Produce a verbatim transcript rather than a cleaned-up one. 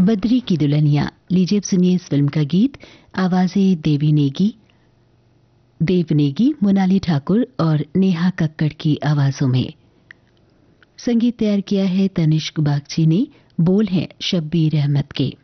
बद्री की दुल्हनिया। लीजिए अब सुनिए इस फिल्म का गीत। आवाजें देवी नेगी देव नेगी, मोनाली ठाकुर और नेहा कक्कड़ की आवाजों में। संगीत तैयार किया है तनिष्क बागची ने। बोल हैं शब्बीर अहमद के।